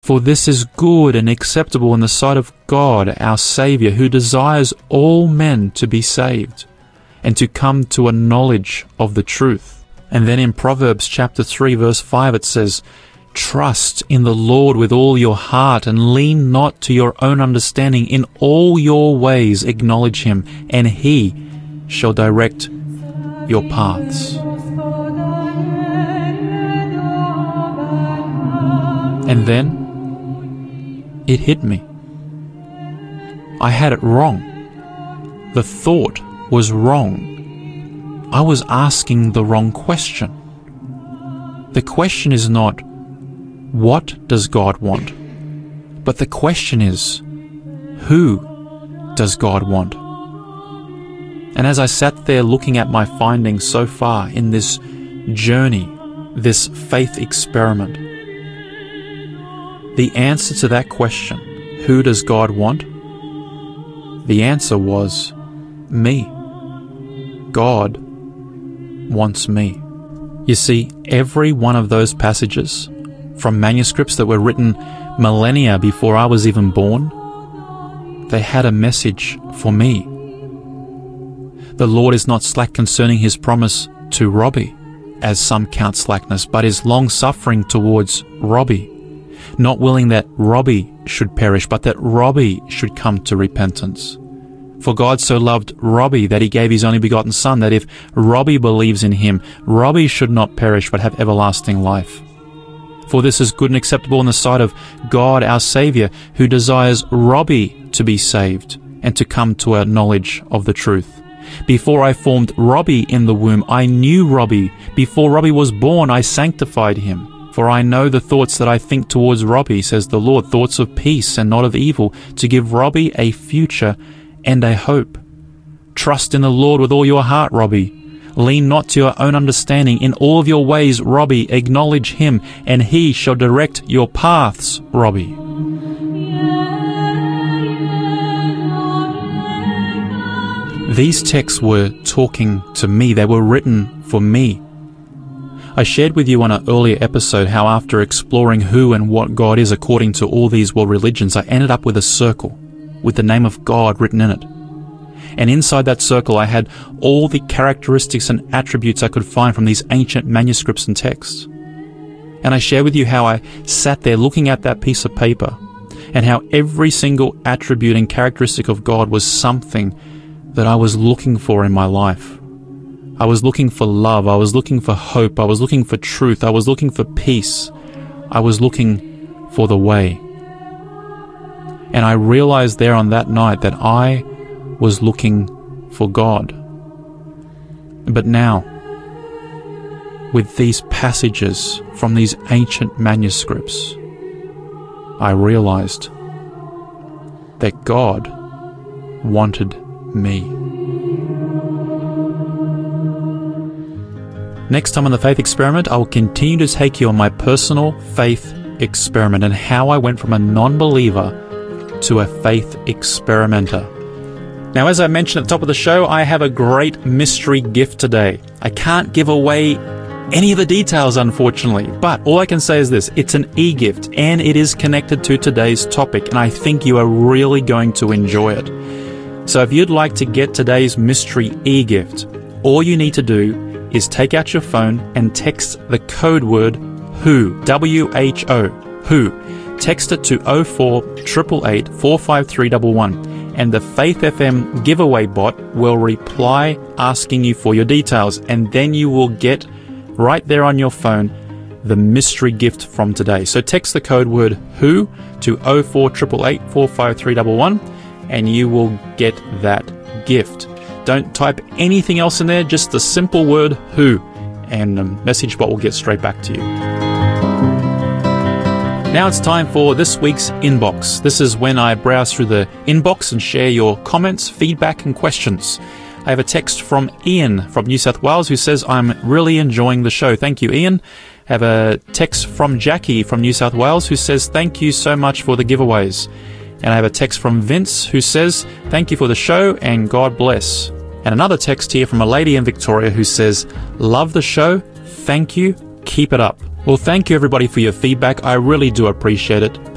For this is good and acceptable in the sight of God, our Saviour, who desires all men to be saved and to come to a knowledge of the truth. And then in Proverbs chapter 3, verse 5, it says, Trust in the Lord with all your heart, and lean not to your own understanding. In all your ways acknowledge Him, and He shall direct your paths. And then it hit me. I had it wrong. The thought was wrong. I was asking the wrong question. The question is not, what does God want? But the question is, who does God want? And as I sat there looking at my findings so far in this journey, this faith experiment, the answer to that question, who does God want? The answer was me. God wants me. You see, every one of those passages from manuscripts that were written millennia before I was even born, they had a message for me. The Lord is not slack concerning His promise to Robbie, as some count slackness, but is long-suffering towards Robbie, not willing that Robbie should perish, but that Robbie should come to repentance. For God so loved Robbie that He gave His only begotten Son, that if Robbie believes in Him, Robbie should not perish but have everlasting life. For this is good and acceptable in the sight of God our Saviour, who desires Robbie to be saved and to come to a knowledge of the truth. Before I formed Robbie in the womb, I knew Robbie. Before Robbie was born, I sanctified him. For I know the thoughts that I think towards Robbie, says the Lord, thoughts of peace and not of evil, to give Robbie a future and a hope. Trust in the Lord with all your heart, Robbie. Lean not to your own understanding. In all of your ways, Robbie, acknowledge Him, and He shall direct your paths, Robbie. These texts were talking to me. They were written for me. I shared with you on an earlier episode how after exploring who and what God is according to all these world religions, I ended up with a circle with the name of God written in it. And inside that circle, I had all the characteristics and attributes I could find from these ancient manuscripts and texts. And I share with you how I sat there looking at that piece of paper and how every single attribute and characteristic of God was something that I was looking for in my life. I was looking for love. I was looking for hope. I was looking for truth. I was looking for peace. I was looking for the way. And I realized there on that night that I was looking for God. But now, with these passages from these ancient manuscripts, I realized that God wanted me. Next time on The Faith Experiment, I will continue to take you on my personal faith experiment and how I went from a non-believer to a faith experimenter. Now, as I mentioned at the top of the show, I have a great mystery gift today. I can't give away any of the details, unfortunately, but all I can say is this: it's an e-gift, and it is connected to today's topic, and I think you are really going to enjoy it. So if you'd like to get today's mystery e-gift, all you need to do is take out your phone and text the code word WHO, W-H-O, WHO. Text it to 0488 45311. And the Faith FM giveaway bot will reply asking you for your details, and then you will get right there on your phone the mystery gift from today. So text the code word WHO to 0488 45311 and you will get that gift. Don't type anything else in there, just the simple word WHO, and the message bot will get straight back to you. Now it's time for this week's Inbox. This is when I browse through the inbox and share your comments, feedback and questions. I have a text from Ian from New South Wales who says, I'm really enjoying the show. Thank you, Ian. I have a text from Jackie from New South Wales who says, thank you so much for the giveaways. And I have a text from Vince who says, thank you for the show and God bless. And another text here from a lady in Victoria who says, love the show. Thank you. Keep it up. Well, thank you everybody for your feedback. I really do appreciate it.